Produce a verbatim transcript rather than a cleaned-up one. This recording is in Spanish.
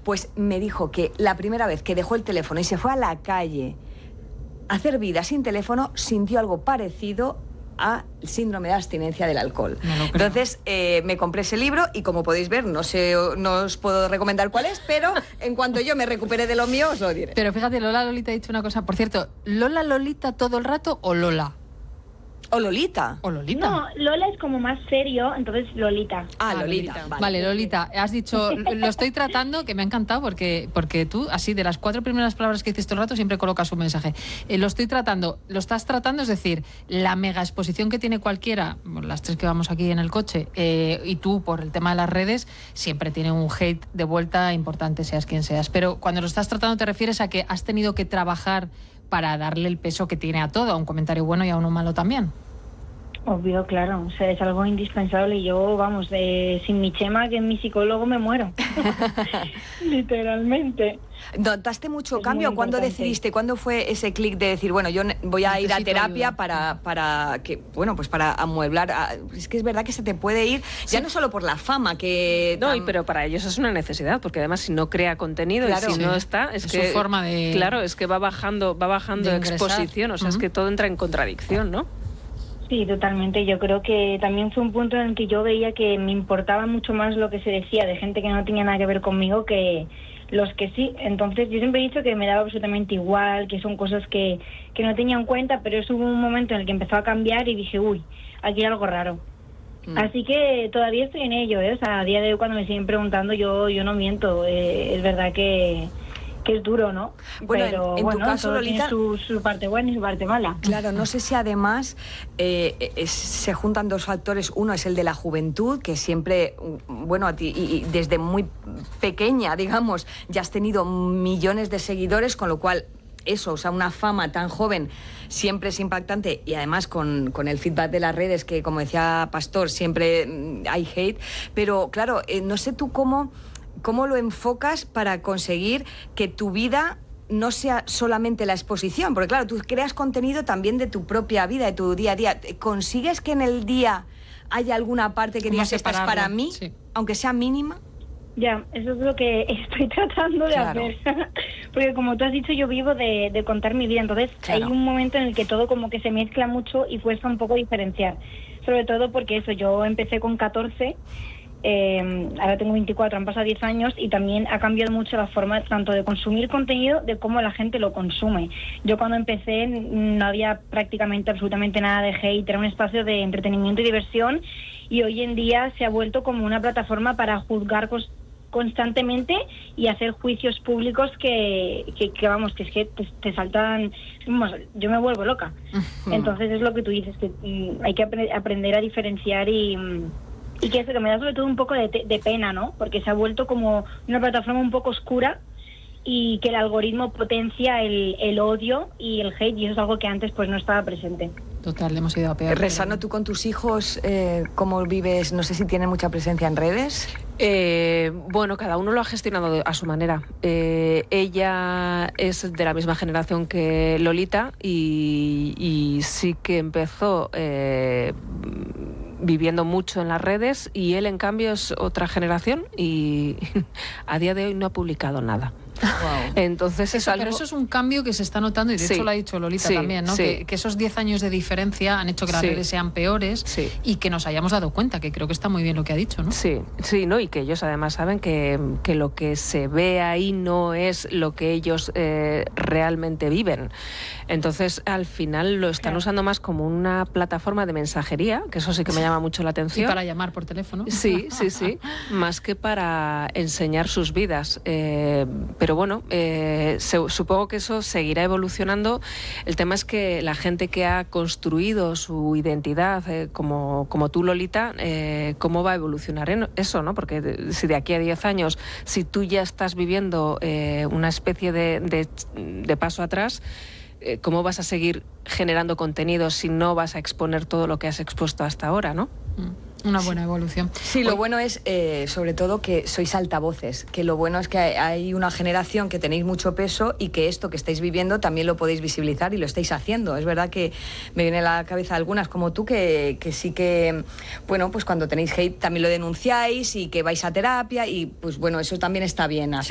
pues me dijo que la primera vez que dejó el teléfono y se fue a la calle a hacer vida sin teléfono, sintió algo parecido a síndrome de abstinencia del alcohol. No Entonces eh, me compré ese libro y, como podéis ver, no sé, no os puedo recomendar cuál es, pero en cuanto yo me recupere de lo mío os lo diré. Pero fíjate, Lola Lolita ha dicho una cosa, por cierto, ¿Lola Lolita todo el rato o Lola? ¿O Lolita? ¿O Lolita? No, Lola es como más serio, entonces Lolita. Ah, Ah, Lolita. Lolita. Vale. Vale, Lolita, has dicho, lo estoy tratando, que me ha encantado, porque, porque tú, así, de las cuatro primeras palabras que dices todo el rato, siempre colocas un mensaje. Eh, lo estoy tratando, lo estás tratando, es decir, la mega exposición que tiene cualquiera, las tres que vamos aquí en el coche, eh, y tú, por el tema de las redes, siempre tiene un hate de vuelta importante, seas quien seas. Pero cuando lo estás tratando, te refieres a que has tenido que trabajar para darle el peso que tiene a todo, a un comentario bueno y a uno malo también. Obvio, claro, o sea, es algo indispensable. Yo, vamos, de, sin mi Chema, que es mi psicólogo, me muero. Literalmente. ¿Notaste mucho Es cambio? muy ¿Cuándo importante. decidiste? ¿Cuándo fue ese clic de decir, bueno, yo ne- voy a ir a Necesito terapia ayuda? para, para que, bueno, pues para amueblar? a- Es que es verdad que se te puede ir, ya no solo por la fama, que... No, tan- y pero para ellos es una necesidad, porque además si no crea contenido Claro. y si Sí. no está, es, Es que su forma de- claro, es que va bajando, va bajando de ingresar. exposición, o sea, es Ujú. que todo entra en contradicción, ¿no? Sí, totalmente. Yo creo que también fue un punto en el que yo veía que me importaba mucho más lo que se decía de gente que no tenía nada que ver conmigo que los que sí. Entonces yo siempre he dicho que me daba absolutamente igual, que son cosas que, que no tenía en cuenta, pero eso hubo un momento en el que empezó a cambiar y dije, uy, aquí hay algo raro. Mm. Así que todavía estoy en ello, ¿eh? O sea, a día de hoy cuando me siguen preguntando yo yo no miento. Eh, es verdad que, que es duro, ¿no? Bueno, en- pero en tu bueno, caso, todo Lolita- tiene su, su parte buena y su parte mala. Claro, no sé si además eh, es- se juntan dos factores. Uno es el de la juventud, que siempre, mm, bueno, a ti, y, y desde muy pequeña, digamos, ya has tenido millones de seguidores, con lo cual eso, o sea, una fama tan joven siempre es impactante, y además con, con el feedback de las redes, que como decía Pastor, siempre mm, hay hate, pero claro, eh, no sé tú cómo, cómo lo enfocas para conseguir que tu vida no sea solamente la exposición, porque claro, tú creas contenido también de tu propia vida, de tu día a día. ¿Consigues que en el día haya alguna parte que ¿Cómo digas, esta es separarlo? para mí, Sí. aunque sea mínima? Ya, eso es lo que estoy tratando de Claro. hacer. Porque como tú has dicho, yo vivo de, de contar mi vida. Entonces Claro. hay un momento en el que todo como que se mezcla mucho y cuesta un poco diferenciar. Sobre todo porque eso, yo empecé con catorce, eh, ahora tengo veinticuatro, han pasado diez años y también ha cambiado mucho la forma tanto de consumir contenido, de cómo la gente lo consume. Yo cuando empecé no había prácticamente absolutamente nada de hate, era un espacio de entretenimiento y diversión, y hoy en día se ha vuelto como una plataforma para juzgar cos- constantemente y hacer juicios públicos que, que, que vamos, que es que te, te saltan, vamos, yo me vuelvo loca. Entonces es lo que tú dices, que mm, hay que apre- aprender a diferenciar y, mm, y que eso que me da sobre todo un poco de, te- de pena, ¿no? Porque se ha vuelto como una plataforma un poco oscura y que el algoritmo potencia el, el odio y el hate, y eso es algo que antes pues no estaba presente. Total, hemos ido a peor. Resano, tú con tus hijos, eh, ¿cómo vives? No sé si tienen mucha presencia en redes. Eh, bueno, cada uno lo ha gestionado a su manera. Eh, ella es de la misma generación que Lolita y, y sí que empezó eh, viviendo mucho en las redes, y él en cambio es otra generación y a día de hoy no ha publicado nada. Wow. Entonces es Eso, algo... pero eso es un cambio que se está notando, y de Sí, hecho lo ha dicho Lolita sí, también, ¿no? sí. Que, que esos diez años de diferencia han hecho que las Sí. redes sean peores, Sí. y que nos hayamos dado cuenta, que creo que está muy bien lo que ha dicho, ¿no? Sí, sí, ¿no? Y que ellos además saben que, que lo que se ve ahí no es lo que ellos eh, realmente viven. Entonces, al final lo están Claro. usando más como una plataforma de mensajería, que eso sí que me llama mucho la Y atención. para llamar por teléfono. Sí, sí, sí, más que para enseñar sus vidas. Eh, pero bueno, eh, se- supongo que eso seguirá evolucionando. El tema es que la gente que ha construido su identidad, eh, como, como tú, Lolita, eh, ¿cómo va a evolucionar en eso, ¿no? Porque de- si de aquí a diez años, si tú ya estás viviendo eh, una especie de, de, de paso atrás, eh, ¿cómo vas a seguir generando contenido si no vas a exponer todo lo que has expuesto hasta ahora, ¿no? Mm, Una buena evolución. Sí, lo bueno es, eh, sobre todo, que sois altavoces, que lo bueno es que hay- hay una generación que tenéis mucho peso y que esto que estáis viviendo también lo podéis visibilizar y lo estáis haciendo. Es verdad que me viene a la cabeza algunas como tú que, que sí que, bueno, pues cuando tenéis hate también lo denunciáis y que vais a terapia y, pues bueno, eso también está bien.